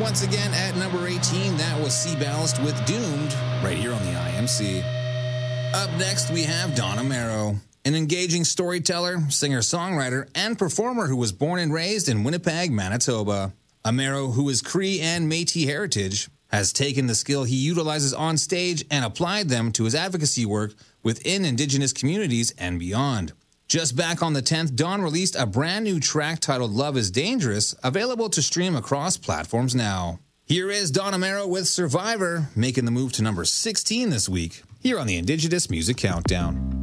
Once again, at number 18, that was Sea Ballast with Doomed, right here on the IMC. Up next, we have Don Amero, an engaging storyteller, singer-songwriter, and performer who was born and raised in Winnipeg, Manitoba. Amero, who is Cree and Métis heritage, has taken the skill he utilizes on stage and applied them to his advocacy work within Indigenous communities and beyond. Just back on the 10th, Don released a brand new track titled Love is Dangerous, available to stream across platforms now. Here is Don Amero with Survivor, making the move to number 16 this week, here on the Indigenous Music Countdown.